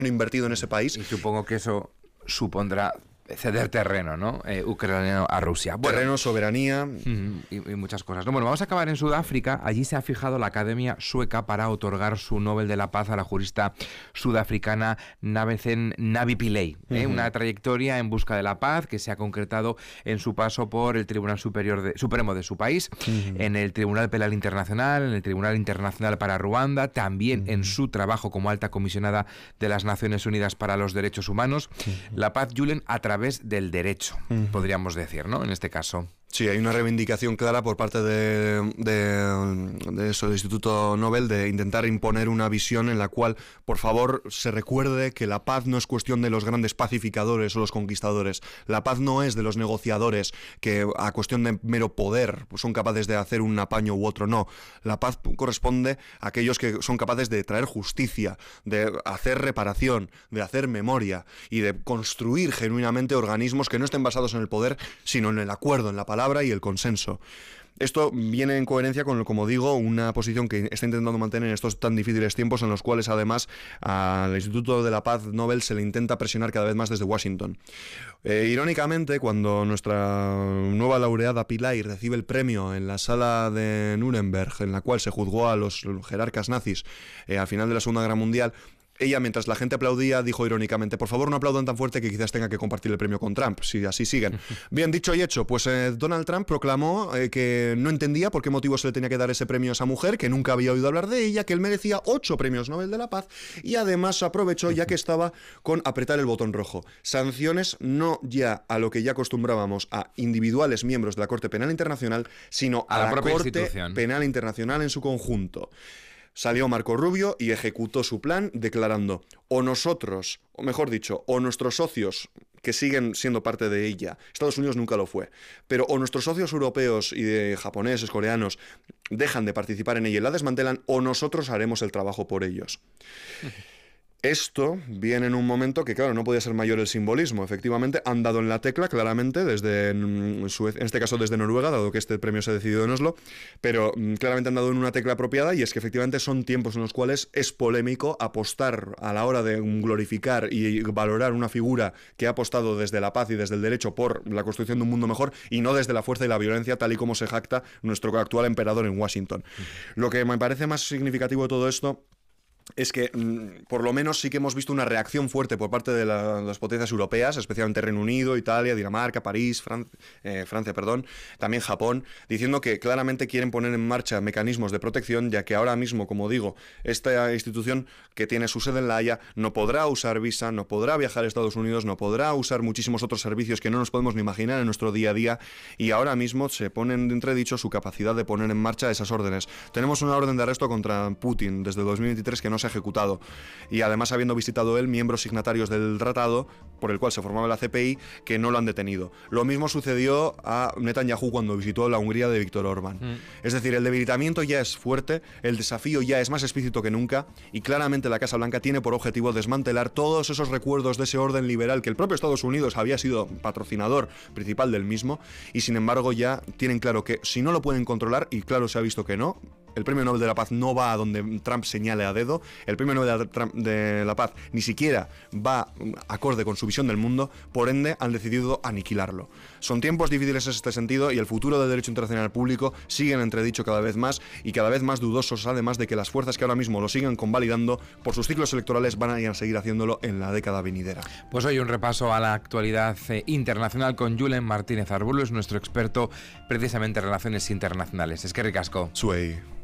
invertido en ese país. Y supongo que eso supondrá ceder terreno, ¿no? Ucraniano a Rusia. Bueno, terreno, soberanía y muchas cosas. No, bueno, vamos a acabar en Sudáfrica. Allí se ha fijado la Academia Sueca para otorgar su Nobel de la Paz a la jurista sudafricana Nabethen Navi Pillay. Una trayectoria en busca de la paz que se ha concretado en su paso por el Tribunal Supremo de su país, en el Tribunal Penal Internacional, en el Tribunal Internacional para Ruanda, también en su trabajo como alta comisionada de las Naciones Unidas para los Derechos Humanos. La paz, Julen, a través del derecho, podríamos decir, ¿no? En este caso. Sí, hay una reivindicación clara por parte del Instituto Nobel de intentar imponer una visión en la cual, por favor, se recuerde que la paz no es cuestión de los grandes pacificadores o los conquistadores. La paz no es de los negociadores que, a cuestión de mero poder, pues son capaces de hacer un apaño u otro. No, la paz corresponde a aquellos que son capaces de traer justicia, de hacer reparación, de hacer memoria y de construir genuinamente organismos que no estén basados en el poder, sino en el acuerdo, en la palabra y el consenso. Esto viene en coherencia con, como digo, una posición que está intentando mantener en estos tan difíciles tiempos en los cuales además al Instituto de la Paz Nobel se le intenta presionar cada vez más desde Washington. Irónicamente, cuando nuestra nueva laureada Pillay recibe el premio en la sala de Nuremberg, en la cual se juzgó a los jerarcas nazis al final de la Segunda Guerra Mundial, ella, mientras la gente aplaudía, dijo irónicamente: por favor, no aplaudan tan fuerte que quizás tenga que compartir el premio con Trump, si así siguen. Bien, dicho y hecho, pues Donald Trump proclamó que no entendía por qué motivo se le tenía que dar ese premio a esa mujer, que nunca había oído hablar de ella, que él merecía 8 premios Nobel de la Paz, y además aprovechó, ya que estaba, con apretar el botón rojo. Sanciones no ya a lo que ya acostumbrábamos a individuales miembros de la Corte Penal Internacional, sino a la Corte Penal Internacional en su conjunto. Salió Marco Rubio y ejecutó su plan declarando: o nosotros, o mejor dicho, o nuestros socios que siguen siendo parte de ella, Estados Unidos nunca lo fue, pero o nuestros socios europeos y de japoneses, coreanos, dejan de participar en ella y la desmantelan, o nosotros haremos el trabajo por ellos. Esto viene en un momento que, claro, no podía ser mayor el simbolismo. Efectivamente, han dado en la tecla claramente, en este caso desde Noruega, dado que este premio se ha decidido en Oslo, pero claramente han dado en una tecla apropiada, y es que efectivamente son tiempos en los cuales es polémico apostar a la hora de glorificar y valorar una figura que ha apostado desde la paz y desde el derecho por la construcción de un mundo mejor, y no desde la fuerza y la violencia, tal y como se jacta nuestro actual emperador en Washington. Lo que me parece más significativo de todo esto es que por lo menos sí que hemos visto una reacción fuerte por parte de las potencias europeas, especialmente Reino Unido, Italia, Dinamarca, París, Francia, también Japón, diciendo que claramente quieren poner en marcha mecanismos de protección, ya que ahora mismo, como digo, esta institución que tiene su sede en La Haya no podrá usar visa, no podrá viajar a Estados Unidos, no podrá usar muchísimos otros servicios que no nos podemos ni imaginar en nuestro día a día, y ahora mismo se pone en entredicho su capacidad de poner en marcha esas órdenes. Tenemos una orden de arresto contra Putin desde 2023 que no se ha ejecutado, y además habiendo visitado él miembros signatarios del tratado por el cual se formaba la CPI que no lo han detenido. Lo mismo sucedió a Netanyahu cuando visitó la Hungría de Víctor Orbán. Es decir, el debilitamiento ya es fuerte, el desafío ya es más explícito que nunca, y claramente la Casa Blanca tiene por objetivo desmantelar todos esos recuerdos de ese orden liberal que el propio Estados Unidos había sido patrocinador principal del mismo, y sin embargo ya tienen claro que si no lo pueden controlar, y claro se ha visto que no, el Premio Nobel de la Paz no va a donde Trump señale a dedo, el Premio Nobel de la Paz ni siquiera va acorde con su visión del mundo, por ende han decidido aniquilarlo. Son tiempos difíciles en este sentido, y el futuro del derecho internacional público sigue en entredicho cada vez más, y cada vez más dudosos, además de que las fuerzas que ahora mismo lo siguen convalidando por sus ciclos electorales van a ir a seguir haciéndolo en la década venidera. Pues hoy un repaso a la actualidad internacional con Julen Martínez Arbulo, es nuestro experto precisamente en relaciones internacionales. Es que ricasco. Suey.